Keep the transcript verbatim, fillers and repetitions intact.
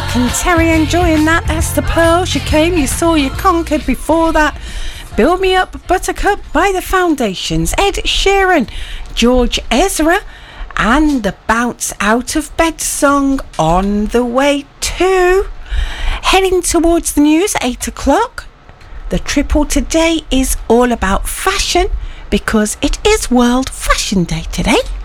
and Terry enjoying that. That's the Pearls. You came, you saw, you conquered. Before that, Build Me Up, Buttercup by the Foundations. Ed Sheeran, George Ezra, and the Bounce Out of Bed song On the Way To. Heading towards the news, eight o'clock. The triple today is all about fashion because it is World Fashion Day today.